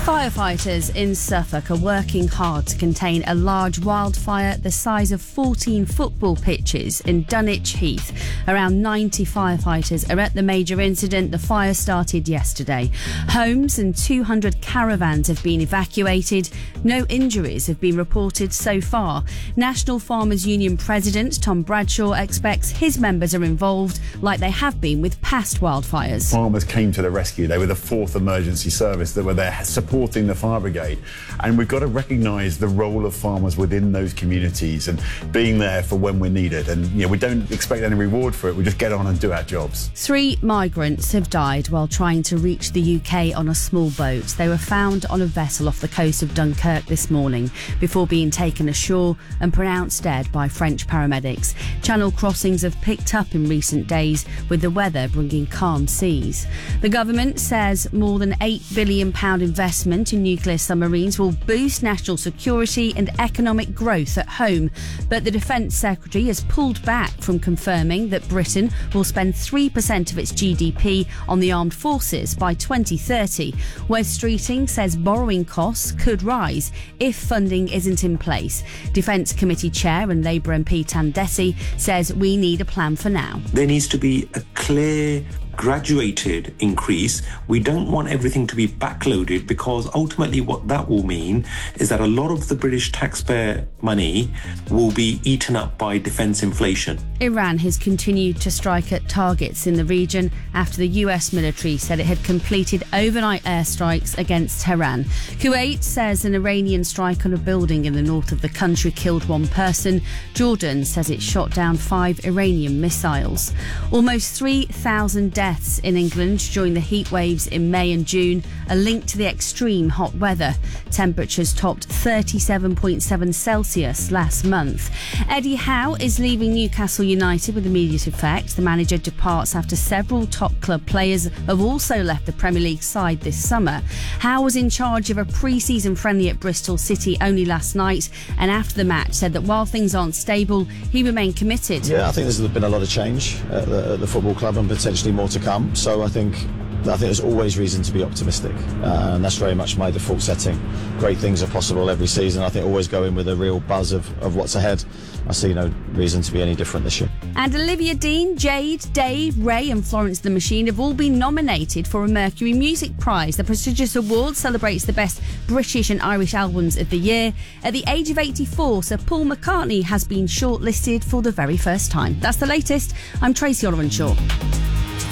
Firefighters in Suffolk are working hard to contain a large wildfire the size of 14 football pitches in Dunwich Heath. Around 90 firefighters are at the major incident. The fire started yesterday. Homes and 200 caravans have been evacuated. No injuries have been reported so far. National Farmers Union President Tom Bradshaw expects his members are involved like they have been with past wildfires. Farmers came to the rescue. They were the fourth emergency service that were there supporting the fire brigade, and we've got to recognise the role of farmers within those communities and being there for when we're needed. And we don't expect any reward for it. We just get on and do our jobs. 3 migrants have died while trying to reach the UK on a small boat. They were found on a vessel off the coast of Dunkirk this morning before being taken ashore and pronounced dead by French paramedics. Channel crossings have picked up in recent days, with the weather bringing calm seas. The government says more than £8 billion investment in nuclear submarines will boost national security and economic growth at home. But the Defence Secretary has pulled back from confirming that Britain will spend 3% of its GDP on the armed forces by 2030. Wes Streeting says borrowing costs could rise if funding isn't in place. Defence Committee Chair and Labour MP Tandesi says we need a plan for now. There needs to be a clear graduated increase. We don't want everything to be backloaded, because ultimately what that will mean is that a lot of the British taxpayer money will be eaten up by defence inflation. Iran has continued to strike at targets in the region after the US military said it had completed overnight airstrikes against Tehran. Kuwait says an Iranian strike on a building in the north of the country killed 1 person. Jordan says it shot down 5 Iranian missiles. Almost 3,000 deaths in England during the heat waves in May and June are linked to the extreme hot weather. Temperatures topped 37.7 Celsius last month. Eddie Howe is leaving Newcastle United with immediate effect. The manager departs after several top club players have also left the Premier League side this summer. Howe was in charge of a pre-season friendly at Bristol City only last night, and after the match said that while things aren't stable, he remained committed. Yeah, I think there's been a lot of change at the football club, and potentially more to come. So I think there's always reason to be optimistic, and that's very much my default setting. Great things are possible every season. I think always go in with a real buzz of what's ahead. I see no reason to be any different this year. And Olivia Dean, Jade, Dave, Ray and Florence the Machine have all been nominated for a Mercury Music Prize. The prestigious award celebrates the best British and Irish albums of the year. At the age of 84, Sir Paul McCartney has been shortlisted for the very first time. That's the latest. I'm Tracy Oliver-Shaw.